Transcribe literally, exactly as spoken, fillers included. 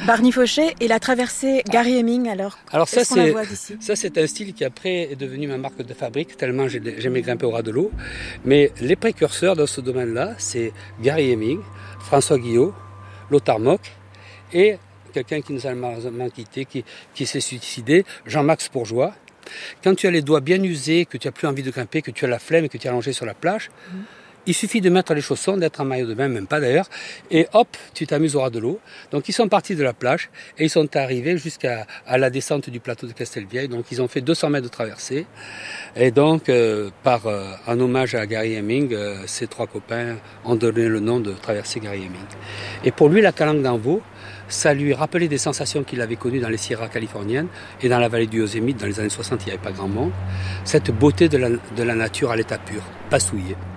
Barney Fauché et la traversée Gary Hemming, alors, alors ça, est-ce qu'on la c'est, voit d'ici ? ça, c'est un style qui après est devenu ma marque de fabrique, tellement j'aimais grimper au ras de l'eau. Mais les précurseurs dans ce domaine-là, c'est Gary Hemming, François Guillot, Lothar Mock et quelqu'un qui nous a malheureusement quitté, qui, qui s'est suicidé, Jean-Max Bourgeois. Quand tu as les doigts bien usés, que tu n'as plus envie de grimper, que tu as la flemme et que tu es allongé sur la plage, mmh. il suffit de mettre les chaussons, d'être en maillot de bain, même pas d'ailleurs, et hop, tu t'amuses au ras de l'eau. Donc ils sont partis de la plage et ils sont arrivés jusqu'à à la descente du plateau de Castelvieille. Donc ils ont fait deux cents mètres de traversée. Et donc, euh, par euh, un hommage à Gary Hemming, euh, ces trois copains ont donné le nom de traversée Gary Hemming. Et pour lui, la Calanque d'Envaux, ça lui rappelait des sensations qu'il avait connues dans les Sierras californiennes et dans la vallée du Yosemite. Dans les années soixante, il n'y avait pas grand monde. Cette beauté de la, de la nature à l'état pur, pas souillée.